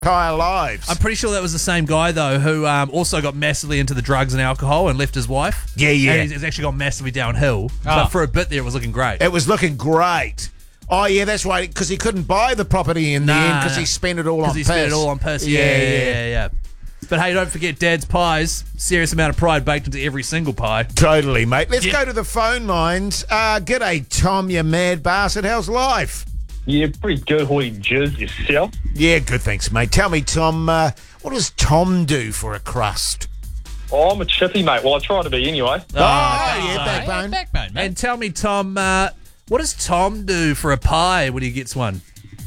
entire lives. I'm pretty sure that was the same guy, though, who also got massively into the drugs and alcohol and left his wife. Yeah. And he's actually gone massively downhill. But for a bit there, it was looking great. It was looking great. Oh, yeah, that's right, because he couldn't buy the property in the end because he spent it all on piss. Because he spent it all on piss. Yeah. But hey, don't forget Dad's pies. Serious amount of pride baked into every single pie. Totally, mate. Let's go to the phone lines. G'day, Tom, you mad bastard. How's life? Yeah, pretty good, hoity jizz yourself. Yeah, good, thanks, mate. Tell me, Tom, what does Tom do for a crust? Oh, I'm a chippy, mate. Well, I try to be anyway. Backbone. Backbone, mate. And tell me, Tom, what does Tom do for a pie when he gets one?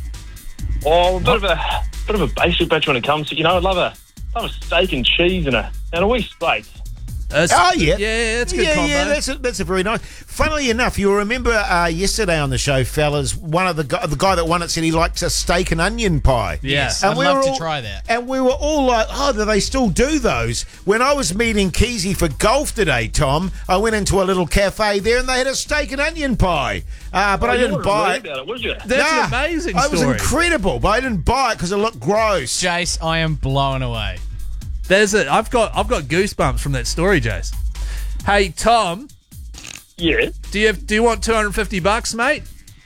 Oh, I'm a bit of a basic bitch when it comes to, I love a steak and cheese and a wee steak. Yeah, that's a good combo. Yeah, that's a very nice. Funnily enough, you'll remember yesterday on the show, fellas, one of the guy that won it said he likes a steak and onion pie. Yes, And I'd we love were to all- try that. And we were all like, oh, do they still do those? When I was meeting Keezy for golf today, Tom, I went into a little cafe there and they had a steak and onion pie. But I didn't buy it. About it, was you? That's an amazing It was story. incredible, but I didn't buy it because it looked gross. Jace, I am blown away. I've got goosebumps from that story, Jace. Hey, Tom, Yeah. do you want $250, mate?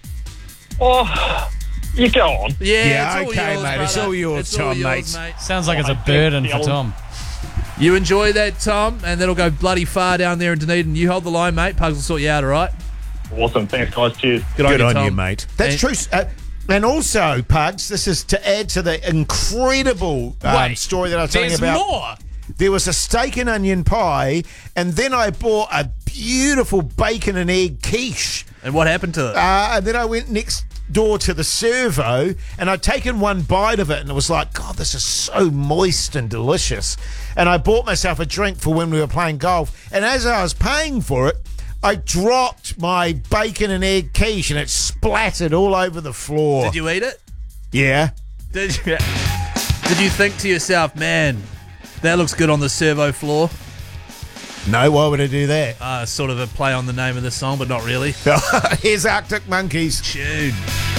Oh, you go on. Yeah, it's all okay, yours, mate. It's brother. all yours, It's all Tom, yours, mate. Sounds like it's a burden for Tom. You enjoy that, Tom, and that'll go bloody far down there in Dunedin. You hold the line, mate. Pugs will sort you out, all right? Awesome. Thanks, guys. Cheers. Good on on Tom. you, mate. That's And- true. And also, Pugs, this is to add to the incredible story that I was telling you There's about. more. There was a steak and onion pie, and then I bought a beautiful bacon and egg quiche. And what happened to it? And then I went next door to the servo, and I'd taken one bite of it, and it was like, God, this is so moist and delicious. And I bought myself a drink for when we were playing golf. And as I was paying for it, I dropped my bacon and egg quiche, and it splattered all over the floor. Did you eat it? Yeah. Did you think to yourself, man, that looks good on the servo floor? No, why would I do that? Sort of a play on the name of the song, but not really. Here's Arctic Monkeys. Tune.